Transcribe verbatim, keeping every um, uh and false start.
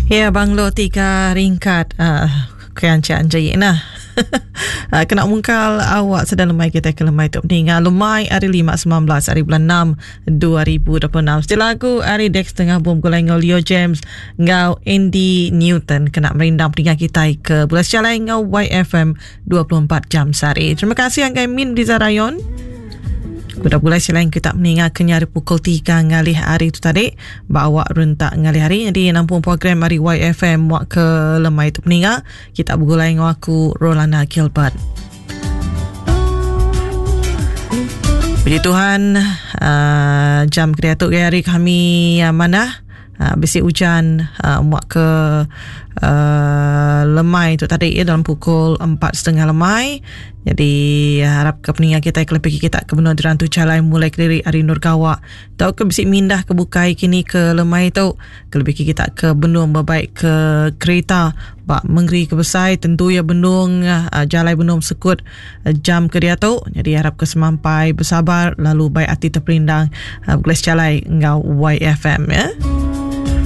Ya, Banglo tiga ringkat uh, Keancaan jaya nah. uh, Kena mungkal awak sedang lemai kita ke lemai tu peningat lemai hari lima sembilan belas hari bulan enam dua ribu dua puluh enam. Setiap lagu hari Dex tengah bom gulai ngau Leo James ngau Andy Newton kena merindam peningat kita ke bulan sejalan ngau Y F M dua puluh empat jam sehari. Terima kasih angkai Min di Zarayon. Kuda bulai selain kita meninggal kenyari pukul tiga ngalih hari itu tadi bawa rentak ngalih hari. Jadi nampung program hari Y F M wak ke lemai itu meninggal kita bergulai dengan aku Rolana Gilbert. Puji Tuhan, uh, jam kreatif hari kami uh, mana uh, besi hujan uh, wak ke uh, lemai itu tadi ya, dalam pukul empat setengah lemai. Jadi harap ke peningat kita ke lebih kita ke benua dirantu calai mulai ke diri Ari Nurgawa tau ke bisik mindah ke bukai kini ke lemai tau ke lebih kita ke benua berbaik ke kereta bak mengeri ke besai tentu ya benung uh, jalai benung sekut uh, jam ke dia tau. Jadi harap ke semampai bersabar lalu baik hati terperindang uh, belas calai ngau Y F M ya.